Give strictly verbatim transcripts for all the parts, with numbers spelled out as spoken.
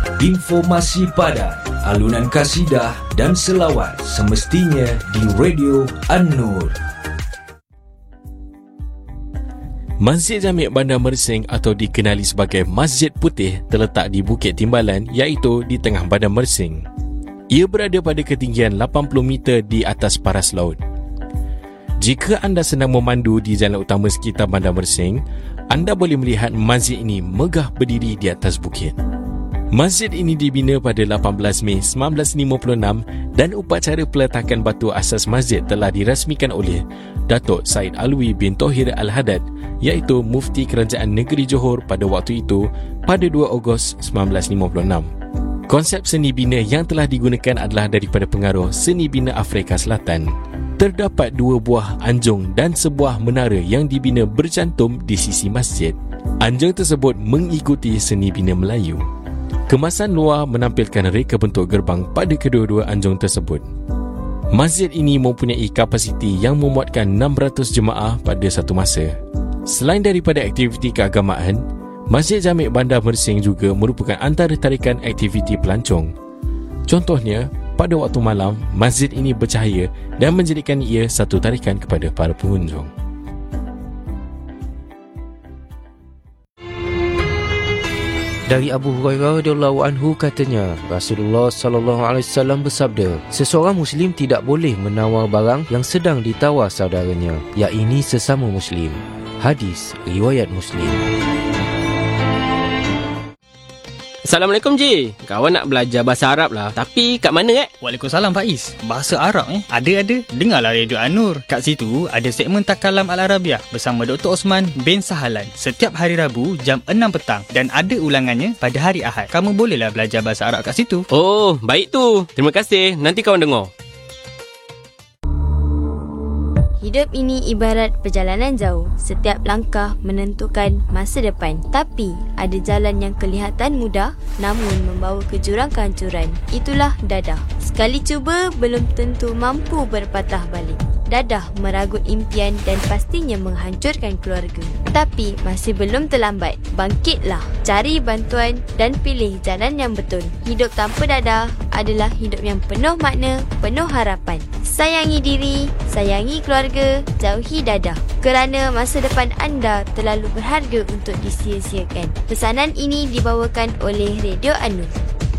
informasi padat, alunan kasidah dan selawat semestinya di Radio An-Nur. Masjid Jami' Bandar Mersing atau dikenali sebagai Masjid Putih terletak di Bukit Timbalan, iaitu di tengah Bandar Mersing. Ia berada pada ketinggian lapan puluh meter di atas paras laut. Jika anda sedang memandu di jalan utama sekitar Bandar Mersing, anda boleh melihat masjid ini megah berdiri di atas bukit. Masjid ini dibina pada lapan belas Mei seribu sembilan ratus lima puluh enam dan upacara peletakan batu asas masjid telah dirasmikan oleh Datuk Said Alwi bin Tohir Al-Haddad, iaitu Mufti Kerajaan Negeri Johor pada waktu itu pada dua Ogos seribu sembilan ratus lima puluh enam. Konsep seni bina yang telah digunakan adalah daripada pengaruh seni bina Afrika Selatan. Terdapat dua buah anjung dan sebuah menara yang dibina bercantum di sisi masjid. Anjung tersebut mengikuti seni bina Melayu. Kemasan luar menampilkan reka bentuk gerbang pada kedua-dua anjung tersebut. Masjid ini mempunyai kapasiti yang memuatkan enam ratus jemaah pada satu masa. Selain daripada aktiviti keagamaan, Masjid Jami' Bandar Mersing juga merupakan antara tarikan aktiviti pelancong. Contohnya, pada waktu malam, masjid ini bercahaya dan menjadikan ia satu tarikan kepada para pengunjung. Dari Abu Hurairah radhiyallahu anhu katanya, Rasulullah sallallahu alaihi wasallam bersabda, seseorang muslim tidak boleh menawar barang yang sedang ditawar saudaranya, iaitu sesama muslim. Hadis riwayat Muslim. Assalamualaikum Ji. Kawan nak belajar bahasa Arab lah. Tapi kat mana eh? Waalaikumsalam Faiz. Bahasa Arab eh? Ada-ada. Dengarlah Radio An-Nur. Kat situ ada segmen Takalam Al-Arabiah bersama Doktor Osman bin Sahalan setiap hari Rabu jam enam petang dan ada ulangannya pada hari Ahad. Kamu bolehlah belajar bahasa Arab kat situ. Oh, baik tu. Terima kasih. Nanti kawan dengar. Hidup ini ibarat perjalanan jauh. Setiap langkah menentukan masa depan. Tapi ada jalan yang kelihatan mudah namun membawa ke jurang kehancuran. Itulah dadah. Sekali cuba belum tentu mampu berpatah balik. Dadah meragut impian dan pastinya menghancurkan keluarga. Tapi masih belum terlambat. Bangkitlah, cari bantuan dan pilih jalan yang betul. Hidup tanpa dadah adalah hidup yang penuh makna, penuh harapan. Sayangi diri, sayangi keluarga, jauhi dadah. Kerana masa depan anda terlalu berharga untuk disia-siakan. Pesanan ini dibawakan oleh Radio An-Nur.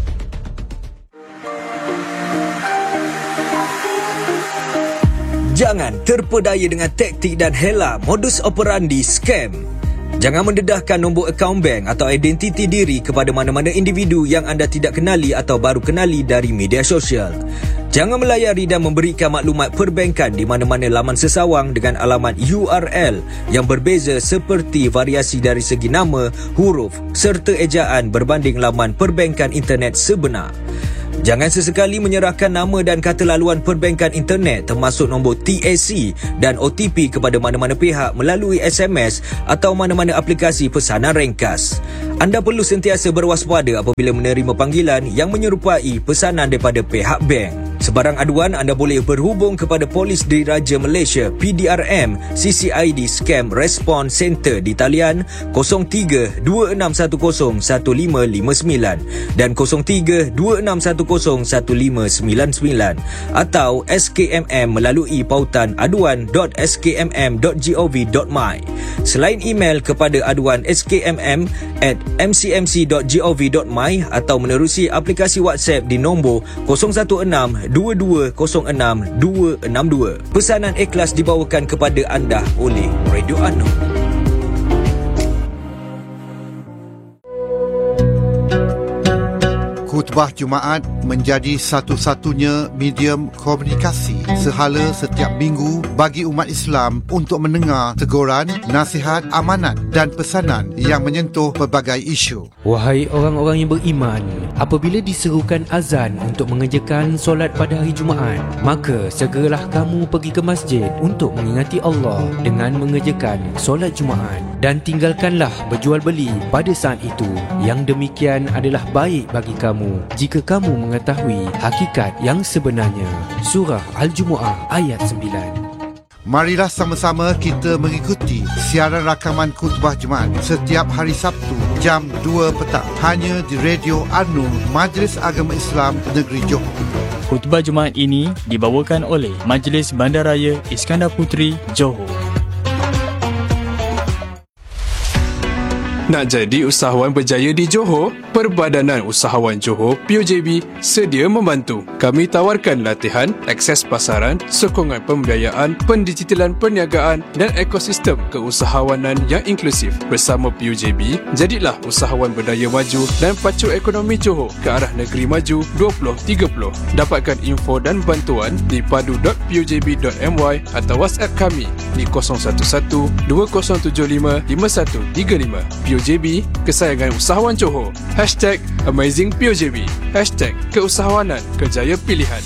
Jangan terpedaya dengan taktik dan hela modus operandi scam. Jangan mendedahkan nombor akaun bank atau identiti diri kepada mana-mana individu yang anda tidak kenali atau baru kenali dari media sosial. Jangan melayari dan memberikan maklumat perbankan di mana-mana laman sesawang dengan alamat U R L yang berbeza seperti variasi dari segi nama, huruf serta ejaan berbanding laman perbankan internet sebenar. Jangan sesekali menyerahkan nama dan kata laluan perbankan internet termasuk nombor T A C dan O T P kepada mana-mana pihak melalui S M S atau mana-mana aplikasi pesanan ringkas. Anda perlu sentiasa berwaspada apabila menerima panggilan yang menyerupai pesanan daripada pihak bank. Sebarang aduan anda boleh berhubung kepada Polis Diraja Malaysia P D R M C C I D Scam Response Center di talian kosong tiga dua enam satu kosong satu lima lima sembilan dan kosong tiga dua enam satu kosong satu lima sembilan sembilan atau S K M M melalui pautan aduan dot s k m m dot gov dot my. Selain email kepada aduan s k m m at m c m c dot gov dot my atau menerusi aplikasi WhatsApp di nombor kosong satu enam dua dua kosong enam dua enam dua. Pesanan ikhlas dibawakan kepada anda oleh Radio An-Nur. Khutbah Jumaat menjadi satu-satunya medium komunikasi sehala setiap minggu bagi umat Islam untuk mendengar teguran, nasihat, amanat dan pesanan yang menyentuh pelbagai isu. Wahai orang-orang yang beriman, apabila diserukan azan untuk mengerjakan solat pada hari Jumaat, maka segeralah kamu pergi ke masjid untuk mengingati Allah dengan mengerjakan solat Jumaat dan tinggalkanlah berjual beli pada saat itu. Yang demikian adalah baik bagi kamu jika kamu mengetahui hakikat yang sebenarnya. Surah Al-Jumu'ah ayat sembilan. Marilah sama-sama kita mengikuti siaran rakaman khutbah Jumaat setiap hari Sabtu jam dua petang hanya di Radio An-Nur Majlis Agama Islam Negeri Johor. Khutbah Jumaat ini dibawakan oleh Majlis Bandaraya Iskandar Puteri, Johor. Nak jadi usahawan berjaya di Johor? Perbadanan Usahawan Johor P U J B sedia membantu. Kami tawarkan latihan, akses pasaran, sokongan pembiayaan, pendigitalan perniagaan dan ekosistem keusahawanan yang inklusif. Bersama P U J B, jadilah usahawan berdaya maju dan pacu ekonomi Johor ke arah negeri maju dua ribu tiga puluh. Dapatkan info dan bantuan di padu dot p u j b dot m y atau WhatsApp kami di kosong satu satu dua kosong tujuh lima lima satu tiga lima. P U J B, kesayangan usahawan Johor. Hashtag Amazing P U J B. Hashtag keusahawanan kerjaya pilihan.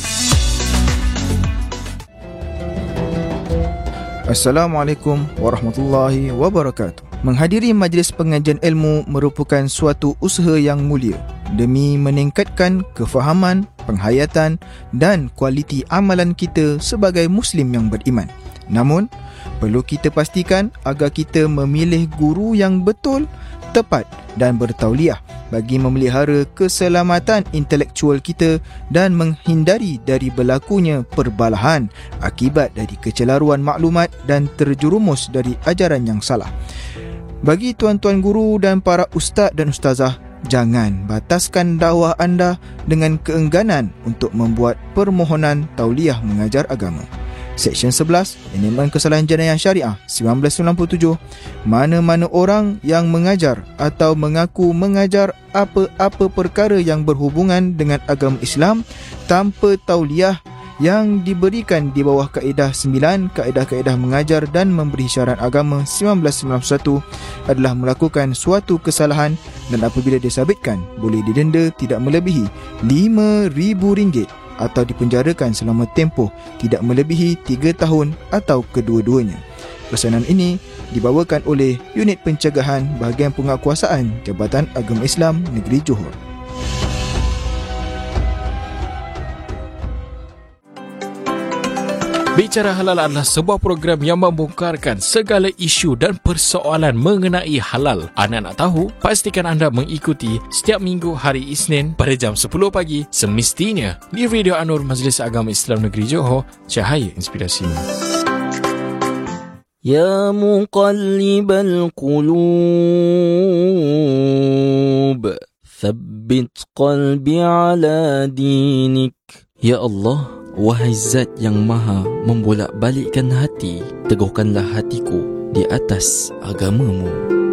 Assalamualaikum warahmatullahi wabarakatuh. Menghadiri majlis pengajian ilmu merupakan suatu usaha yang mulia demi meningkatkan kefahaman, penghayatan dan kualiti amalan kita sebagai Muslim yang beriman. Namun, perlu kita pastikan agar kita memilih guru yang betul, tepat dan bertauliah bagi memelihara keselamatan intelektual kita dan menghindari dari berlakunya perbalahan akibat dari kecelaruan maklumat dan terjerumus dari ajaran yang salah. Bagi tuan-tuan guru dan para ustaz dan ustazah, jangan bataskan dakwah anda dengan keengganan untuk membuat permohonan tauliah mengajar agama. Seksyen sebelas, Manajemen Kesalahan Jenayah Syariah seribu sembilan ratus sembilan puluh tujuh, mana-mana orang yang mengajar atau mengaku mengajar apa-apa perkara yang berhubungan dengan agama Islam tanpa tauliah yang diberikan di bawah kaedah sembilan kaedah-kaedah mengajar dan memberi syarat agama seribu sembilan ratus sembilan puluh satu adalah melakukan suatu kesalahan dan apabila disabitkan boleh didenda tidak melebihi lima ribu ringgit atau dipenjarakan selama tempoh tidak melebihi tiga tahun atau kedua-duanya. Pesanan ini dibawakan oleh Unit Pencegahan Bahagian Penguatkuasaan Jabatan Agama Islam Negeri Johor. Bicara Halal adalah sebuah program yang membongkarkan segala isu dan persoalan mengenai halal. Anda nak tahu? Pastikan anda mengikuti setiap minggu hari Isnin pada jam sepuluh pagi semestinya di Radio An-Nur Majlis Agama Islam Negeri Johor, cahaya inspirasimu. Ya muqallibal qulub, thabbit qalbi ala dinik. Ya Allah, wahai Zat yang maha membolak-balikkan hati, teguhkanlah hatiku di atas agamamu.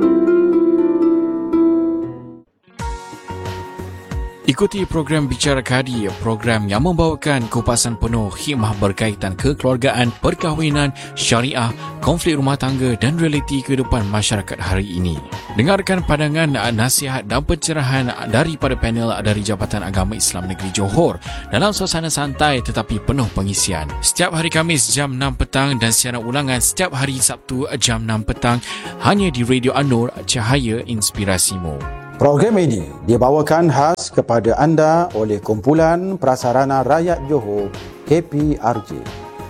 Ikuti program Bicara Kadi, program yang membawakan kupasan penuh hikmah berkaitan kekeluargaan, perkahwinan, syariah, konflik rumah tangga dan realiti kehidupan masyarakat hari ini. Dengarkan pandangan, nasihat dan pencerahan daripada panel dari Jabatan Agama Islam Negeri Johor dalam suasana santai tetapi penuh pengisian. Setiap hari Khamis jam enam petang dan siaran ulangan setiap hari Sabtu jam enam petang hanya di Radio An-Nur, cahaya inspirasimu. Program ini dibawakan khas kepada anda oleh Kumpulan Prasarana Rakyat Johor K P R J.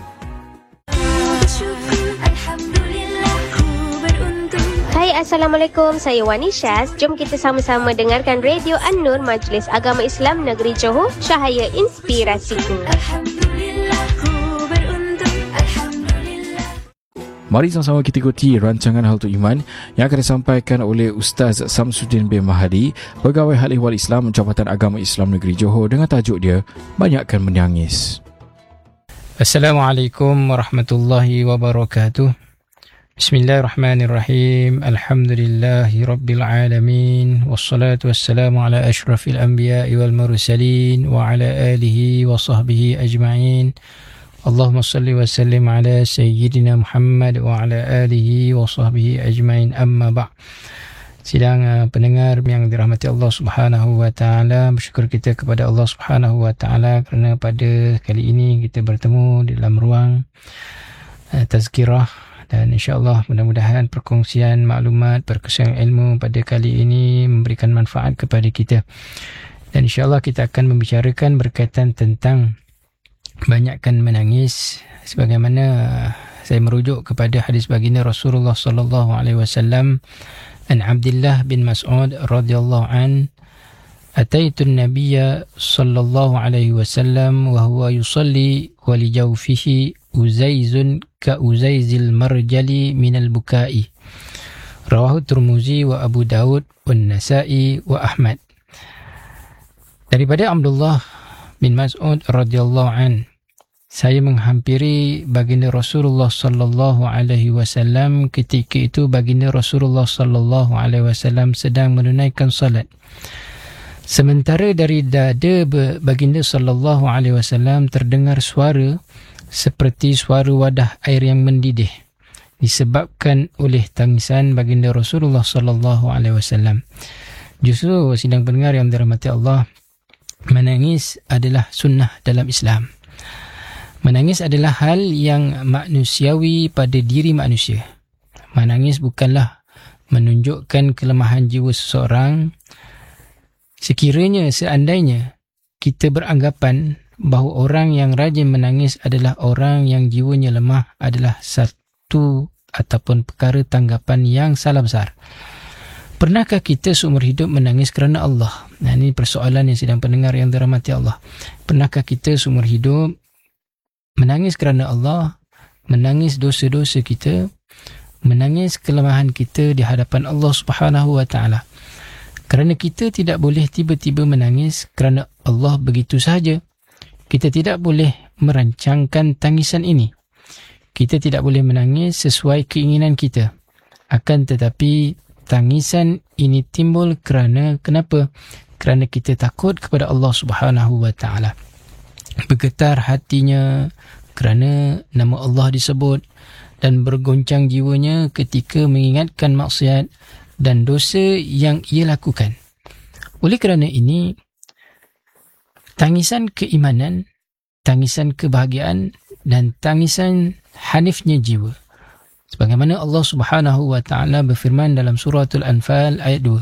Hai, Assalamualaikum. Saya Wani Syaz. Jom kita sama-sama dengarkan Radio An-Nur Majlis Agama Islam Negeri Johor, cahaya inspirasiku. Mari sama-sama kita ikuti rancangan Hal Tu Iman yang akan disampaikan oleh Ustaz Samsuddin bin Mahdi, Pegawai Hal Ehwal Islam Jabatan Agama Islam Negeri Johor, dengan tajuk dia Banyakkan Menangis. Assalamualaikum warahmatullahi wabarakatuh. Bismillahirrahmanirrahim. Alhamdulillahi rabbil alamin. Wassalatu wassalamu ala ashrafil anbiya'i wal mursalin wa ala alihi wa sahbihi ajma'in. Allahumma salli wa sallim ala Sayyidina Muhammad wa ala alihi wa sahbihi ajmain, amma ba'. Sidang uh, pendengar yang dirahmati Allah Subhanahu wa ta'ala, bersyukur kita kepada Allah Subhanahu wa ta'ala kerana pada kali ini kita bertemu di dalam ruang uh, tazkirah, dan insyaAllah mudah-mudahan perkongsian maklumat, perkongsian ilmu pada kali ini memberikan manfaat kepada kita. Dan insyaAllah kita akan membicarakan berkaitan tentang banyakkan menangis, sebagaimana Saya merujuk kepada hadis baginda Rasulullah sallallahu alaihi wasallam an Abdullah bin Mas'ud radhiyallahu an ataitu an-nabiyya sallallahu alaihi wasallam wa huwa yusalli wa li jawfihi uzaizun ka uzaizil marjali minal bukai. Rawahu Tirmizi wa Abu Daud wa Nasa'i wa Ahmad. Daripada Abdullah bin Mas'ud radhiyallahu an, saya menghampiri baginda Rasulullah sallallahu alaihi wasallam ketika itu baginda Rasulullah sallallahu alaihi wasallam sedang menunaikan salat. Sementara dari dada baginda sallallahu alaihi wasallam terdengar suara seperti suara wadah air yang mendidih disebabkan oleh tangisan baginda Rasulullah sallallahu alaihi wasallam. Justru sidang pendengar yang dirahmati Allah, menangis adalah sunnah dalam Islam. Menangis adalah hal yang manusiawi pada diri manusia. Menangis bukanlah menunjukkan kelemahan jiwa seseorang. Sekiranya seandainya kita beranggapan bahawa orang yang rajin menangis adalah orang yang jiwanya lemah, adalah satu ataupun perkara tanggapan yang salah besar. Pernahkah kita seumur hidup menangis kerana Allah? Nah, ini persoalan yang sedang pendengar yang dirahmati Allah. Pernahkah kita seumur hidup menangis kerana Allah, menangis dosa-dosa kita, menangis kelemahan kita di hadapan Allah Subhanahu wa taala? Kerana kita tidak boleh tiba-tiba menangis kerana Allah begitu sahaja. Kita tidak boleh merancangkan tangisan ini. Kita tidak boleh menangis sesuai keinginan kita. Akan tetapi tangisan ini timbul kerana kenapa? Kerana kita takut kepada Allah Subhanahu wa taala. Bergetar hatinya kerana nama Allah disebut dan bergoncang jiwanya ketika mengingatkan maksiat dan dosa yang ia lakukan. Oleh kerana ini, tangisan keimanan, tangisan kebahagiaan dan tangisan hanifnya jiwa. Sebagaimana Allah Subhanahu wa taala berfirman dalam suratul Anfal ayat dua.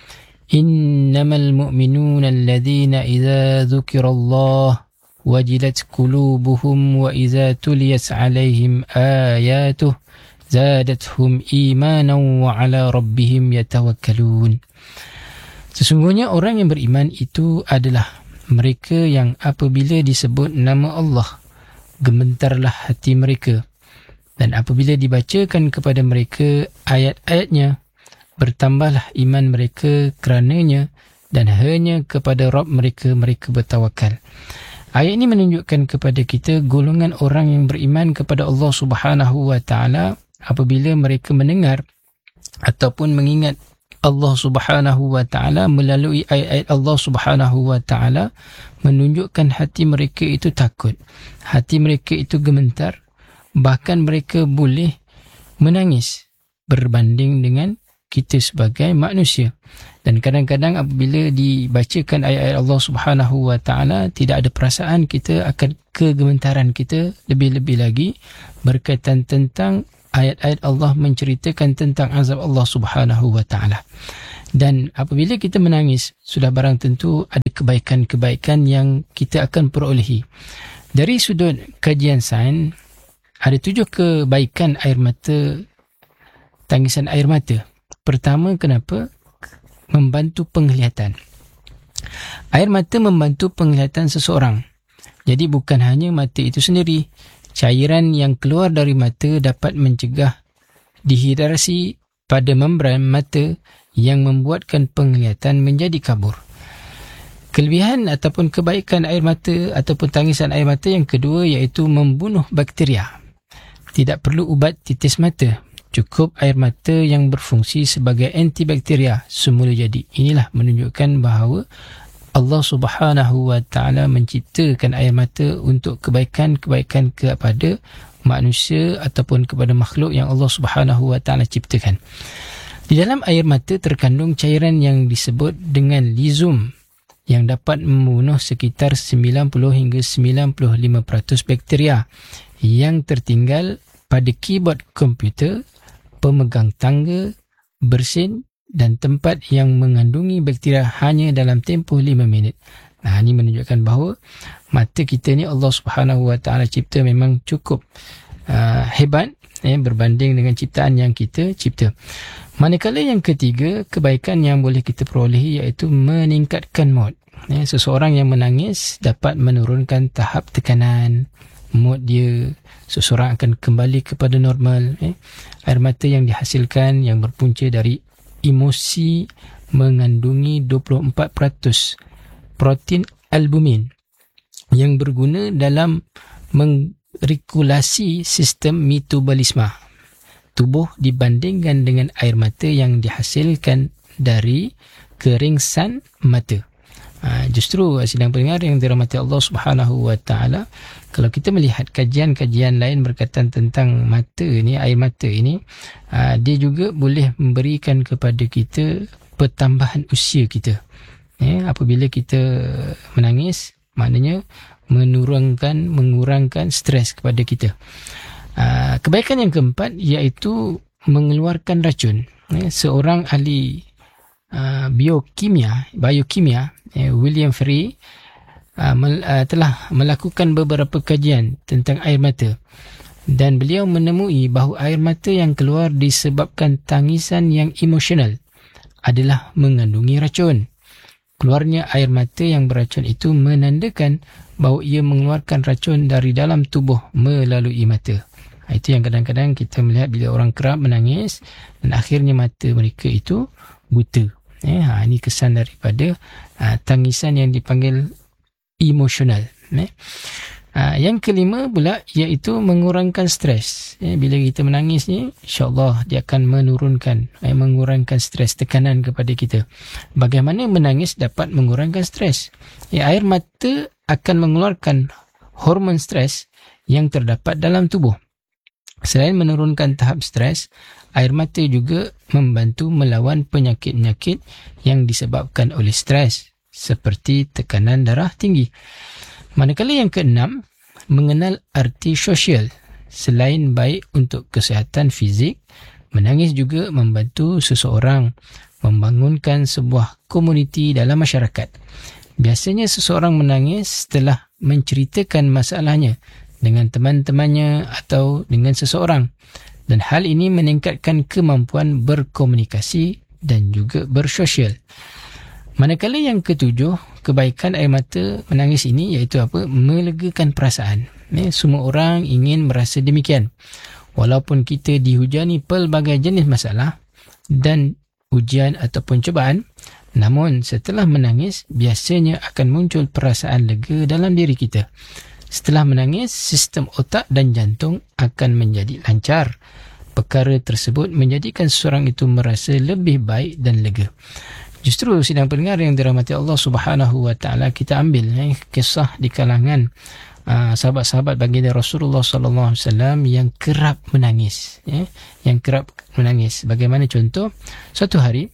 Innamal mu'minuna alladhina idza dzukirallah wajilat qulubuhum wa idza tuliyat 'alaihim ayatuhu zadatuhum imanan wa 'ala rabbihim yatawakkalun. Sesungguhnya orang yang beriman itu adalah mereka yang apabila disebut nama Allah, gemetarlah hati mereka, dan apabila dibacakan kepada mereka ayat-ayatnya, bertambahlah iman mereka kerananya, dan hanya kepada Rabb mereka mereka bertawakal. Ayat ini menunjukkan kepada kita golongan orang yang beriman kepada Allah Subhanahu wa taala apabila mereka mendengar ataupun mengingat Allah Subhanahu wa taala melalui ayat-ayat Allah Subhanahu wa taala, menunjukkan hati mereka itu takut, hati mereka itu gemetar, bahkan mereka boleh menangis berbanding dengan kita sebagai manusia. Dan kadang-kadang apabila dibacakan ayat-ayat Allah Subhanahu wa taala, tidak ada perasaan kita akan kegemetaran kita, lebih-lebih lagi berkaitan tentang ayat-ayat Allah menceritakan tentang azab Allah Subhanahu wa taala. Dan apabila kita menangis, sudah barang tentu ada kebaikan-kebaikan yang kita akan perolehi. Dari sudut kajian sains, ada tujuh kebaikan air mata, tangisan air mata. Pertama, kenapa? Membantu penglihatan. Air mata membantu penglihatan seseorang. Jadi bukan hanya mata itu sendiri. Cairan yang keluar dari mata dapat mencegah dehidrasi pada membran mata yang membuatkan penglihatan menjadi kabur. Kelebihan ataupun kebaikan air mata ataupun tangisan air mata yang kedua iaitu membunuh bakteria. Tidak perlu ubat titis mata. Cukup air mata yang berfungsi sebagai antibakteria semula jadi. Inilah menunjukkan bahawa Allah Subhanahu wa taala menciptakan air mata untuk kebaikan-kebaikan kepada manusia ataupun kepada makhluk yang Allah Subhanahu wa taala ciptakan. Di dalam air mata terkandung cairan yang disebut dengan lizum yang dapat membunuh sekitar sembilan puluh hingga sembilan puluh lima peratus bakteria yang tertinggal pada keyboard komputer, pemegang tangga, bersin dan tempat yang mengandungi bakteria hanya dalam tempoh lima minit. Nah, ini menunjukkan bahawa mata kita ni Allah Subhanahu wa taala cipta memang cukup uh, hebat eh, berbanding dengan ciptaan yang kita cipta. Manakala yang ketiga, kebaikan yang boleh kita perolehi iaitu meningkatkan mood. Eh, seseorang yang menangis dapat menurunkan tahap tekanan mood dia. Seseorang akan kembali kepada normal. Eh. Air mata yang dihasilkan yang berpunca dari emosi mengandungi dua puluh empat peratus protein albumin yang berguna dalam meregulasi sistem metabolisme tubuh dibandingkan dengan air mata yang dihasilkan dari keringsan mata. Ha, justru sidang pendengar yang dirahmati Allah Subhanahu wa taala, kalau kita melihat kajian-kajian lain berkaitan tentang mata ni, air mata ini, ha, dia juga boleh memberikan kepada kita pertambahan usia kita. Ya, apabila kita menangis, maknanya menurunkan, mengurangkan stres kepada kita. Uh, kebaikan yang keempat iaitu mengeluarkan racun. Ya, seorang ahli uh, biokimia, biokimia, ya, William Frey uh, mel, uh, telah melakukan beberapa kajian tentang air mata, dan beliau menemui bahawa air mata yang keluar disebabkan tangisan yang emosional adalah mengandungi racun. Keluarnya air mata yang beracun itu menandakan bahawa ia mengeluarkan racun dari dalam tubuh melalui mata. Itu yang kadang-kadang kita melihat bila orang kerap menangis dan akhirnya mata mereka itu buta. Eh, ha, ini kesan daripada uh, tangisan yang dipanggil emosional. Eh. Uh, yang kelima pula iaitu mengurangkan stres. Eh, bila kita menangis ni, insya-Allah dia akan menurunkan, eh, mengurangkan stres, tekanan kepada kita. Bagaimana menangis dapat mengurangkan stres? Eh, air mata akan mengeluarkan hormon stres yang terdapat dalam tubuh. Selain menurunkan tahap stres, air mata juga membantu melawan penyakit-penyakit yang disebabkan oleh stres, seperti tekanan darah tinggi. Manakala yang keenam, mengenal arti sosial. Selain baik untuk kesihatan fizik, menangis juga membantu seseorang membangunkan sebuah komuniti dalam masyarakat. Biasanya seseorang menangis setelah menceritakan masalahnya dengan teman-temannya atau dengan seseorang, dan hal ini meningkatkan kemampuan berkomunikasi dan juga bersosial. Manakala yang ketujuh, kebaikan air mata menangis ini iaitu apa? Melegakan perasaan. Eh, semua orang ingin merasa demikian. Walaupun kita dihujani pelbagai jenis masalah dan ujian ataupun cubaan, namun setelah menangis, biasanya akan muncul perasaan lega dalam diri kita. Setelah menangis, sistem otak dan jantung akan menjadi lancar. Perkara tersebut menjadikan seseorang itu merasa lebih baik dan lega. Justru sidang pendengar yang dirahmati Allah Subhanahu wa taala, kita ambil eh, kisah di kalangan uh, sahabat-sahabat baginda Rasulullah sallallahu alaihi wasallam yang kerap menangis, eh, yang kerap menangis. Bagaimana contoh? Suatu hari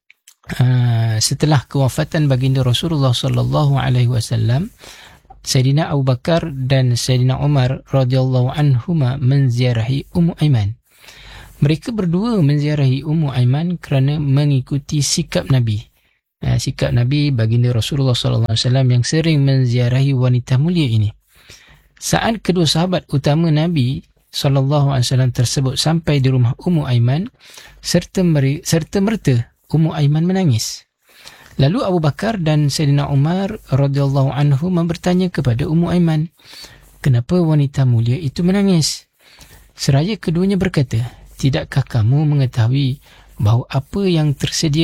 uh, setelah kewafatan baginda Rasulullah sallallahu alaihi wasallam, Sayyidina Abu Bakar dan Sayyidina Umar radhiyallahu anhuma menziarahi Ummu Aiman. Mereka berdua menziarahi Ummu Aiman kerana mengikuti sikap Nabi. Uh, sikap Nabi baginda Rasulullah sallallahu alaihi wasallam yang sering menziarahi wanita mulia ini. Saat kedua sahabat utama Nabi sallallahu alaihi wasallam tersebut sampai di rumah Ummu Aiman, serta meri, serta merta Ummu Aiman menangis. Lalu Abu Bakar dan Sayyidina Umar radhiyallahu anhu bertanya kepada Ummu Aiman, kenapa wanita mulia itu menangis? Seraya keduanya berkata, tidakkah kamu mengetahui bahawa apa yang tersedia